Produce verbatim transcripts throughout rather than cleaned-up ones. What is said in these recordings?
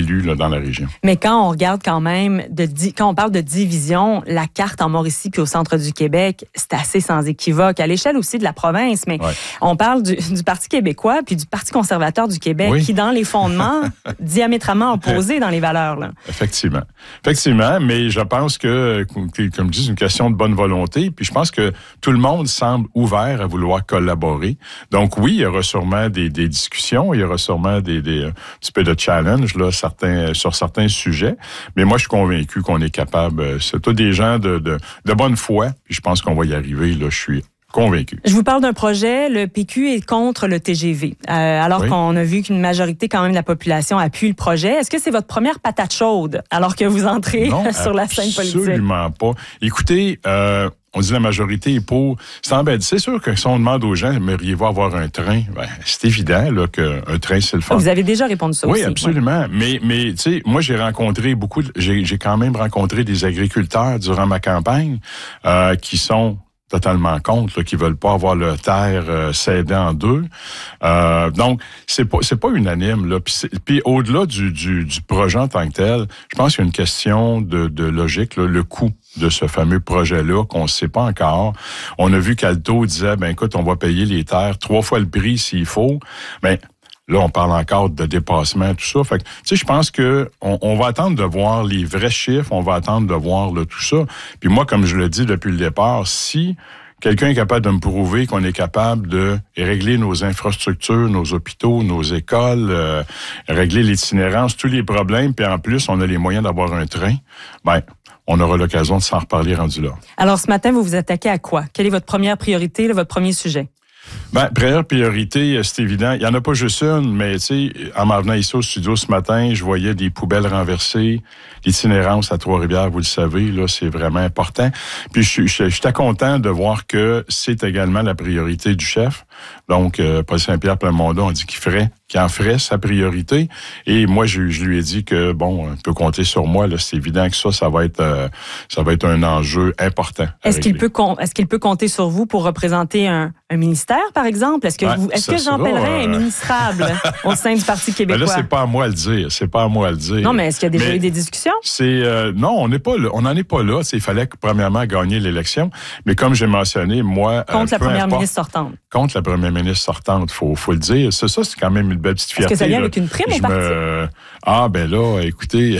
élus là, dans la région. Mais quand on regarde quand même, de di- quand on parle de division, la carte en Mauricie puis au centre du Québec, c'est assez sans équivoque. À l'échelle aussi de la province, mais ouais. on parle du, du Parti québécois puis du Parti conservateur du Québec oui. qui, dans les fondements, diamétralement opposés dans les valeurs. Là. Effectivement. Effectivement, mais je pense que, comme je dis, c'est une question de bonne volonté. Puis je pense que tout le monde semble ouvert à vouloir collaborer. Donc oui, il y aura sûrement des, des discussions, il y aura sûrement des, des un petit peu de challenge là, certains, sur certains sujets. Mais moi, je suis convaincu qu'on est capable. C'est tous des gens de, de, de bonne foi. Puis je pense qu'on va y arriver. Là, je suis convaincu. Je vous parle d'un projet. Le P Q est contre le T G V. Euh, alors oui. qu'on a vu qu'une majorité quand même de la population appuie le projet. Est-ce que c'est votre première patate chaude alors que vous entrez non, sur la scène politique? Absolument pas. Écoutez, euh, on dit la majorité est pour. C'est embêtant. C'est sûr que si on demande aux gens, aimeriez-vous avoir un train? Ben, c'est évident là, qu'un train, c'est le fun. Vous avez déjà répondu ça oui, aussi. Absolument. Oui, absolument. Mais, mais tu sais, moi, j'ai rencontré beaucoup, de, j'ai, j'ai quand même rencontré des agriculteurs durant ma campagne euh, qui sont totalement contre, là, qui veulent pas avoir leur terre euh, cédée en deux. Euh, donc, c'est pas c'est pas unanime là. Puis, puis au-delà du, du du projet en tant que tel, je pense qu'il y a une question de, de logique, là, le coût de ce fameux projet-là qu'on ne sait pas encore. On a vu qu'Alto disait, ben écoute, on va payer les terres trois fois le prix s'il faut. Ben là, on parle encore de dépassement, tout ça. Fait que, tu sais, je pense que on, on va attendre de voir les vrais chiffres, on va attendre de voir là, tout ça. Puis moi, comme je le dis depuis le départ, si quelqu'un est capable de me prouver qu'on est capable de régler nos infrastructures, nos hôpitaux, nos écoles, euh, régler l'itinérance, tous les problèmes, puis en plus, on a les moyens d'avoir un train, ben on aura l'occasion de s'en reparler rendu là. Alors, ce matin, vous vous attaquez à quoi? Quelle est votre première priorité, là, votre premier sujet? Ben, première priorité, c'est évident. Il n'y en a pas juste une, mais tu sais, en m'en venant ici au studio ce matin, je voyais des poubelles renversées. L'itinérance à Trois-Rivières, vous le savez, là, c'est vraiment important. Puis je, je, je j'étais content de voir que c'est également la priorité du chef. Donc, euh, Paul Saint-Pierre Plamondon a dit qu'il ferait, qu'il en ferait sa priorité. Et moi, je, je lui ai dit que, bon, on peut compter sur moi, là. C'est évident que ça, ça va être, euh, ça va être un enjeu important. Est-ce qu'il peut, est-ce qu'il peut compter sur vous pour représenter un, un ministère, par exemple? Est-ce que, ouais, vous, est-ce que Jean Pellerin euh... est ministrable au sein du Parti québécois? Ben là, c'est pas à moi à le dire. C'est pas à moi à le dire. Non, mais est-ce qu'il y a déjà mais eu des discussions? C'est, euh, non, on n'est pas là. On n'en est pas là. Il fallait premièrement gagner l'élection. Mais comme j'ai mentionné, moi. Contre euh, la première importe, ministre sortante. Contre la première ministre sortante, faut, faut le dire. Ça, ça, c'est quand même une belle petite fierté. Est-ce que ça vient là. avec une prime je au parti? Me... Ah, ben là, écoutez,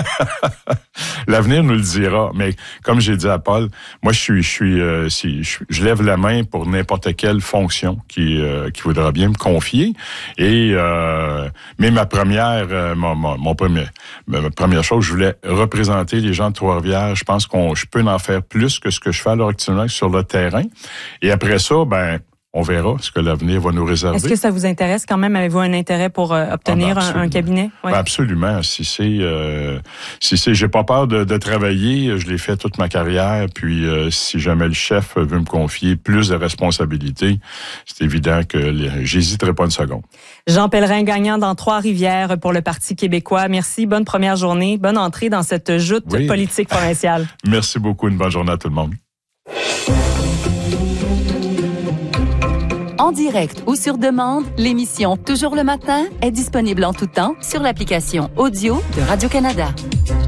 l'avenir nous le dira. Mais comme j'ai dit à Paul, moi, je suis, je suis, euh, si, je, je lève la main pour n'importe quelle fonction qui, euh, qui voudra bien me confier. Et euh, mais ma première, euh, mon, mon, mon premier, ma première chose, je voulais représenter les gens de Trois-Rivières. Je pense qu'on, je peux en faire plus que ce que je fais à l'heure actuelle sur le terrain. Et après ça, ben. On verra ce que l'avenir va nous réserver. Est-ce que ça vous intéresse quand même? Avez-vous un intérêt pour euh, obtenir ah ben un, un cabinet? Oui. Ben absolument. Si c'est, euh, si c'est, j'ai pas peur de, de travailler. Je l'ai fait toute ma carrière. Puis, euh, si jamais le chef veut me confier plus de responsabilités, c'est évident que les, j'hésiterai pas une seconde. Jean Pellerin, gagnant dans Trois-Rivières pour le Parti québécois. Merci. Bonne première journée. Bonne entrée dans cette joute oui. politique provinciale. Merci beaucoup. Une bonne journée à tout le monde. En direct ou sur demande, l'émission Toujours le matin est disponible en tout temps sur l'application audio de Radio-Canada.